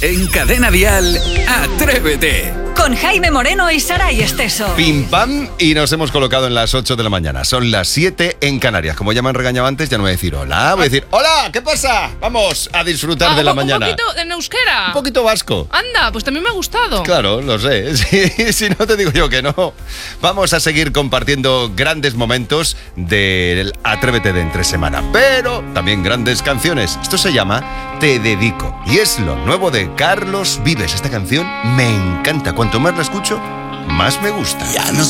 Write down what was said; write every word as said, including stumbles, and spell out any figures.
En Cadena Dial, Atrévete. Con Jaime Moreno y Saray Esteso. Pim pam, y nos hemos colocado en las ocho de la mañana. Son las siete en Canarias. Como ya me han regañado antes, ya no voy a decir hola. Voy a decir, hola, ¿qué pasa? Vamos a disfrutar ah, de la un mañana. Un poquito en euskera. Un poquito vasco. Anda, pues también me ha gustado. Claro, lo sé. Si, si no te digo yo que no. Vamos a seguir compartiendo grandes momentos del Atrévete de entre semana. Pero también grandes canciones. Esto se llama Te Dedico. Y es lo nuevo de Carlos Vives. Esta canción me encanta. Cuanto más la escucho, más me gusta. Ya no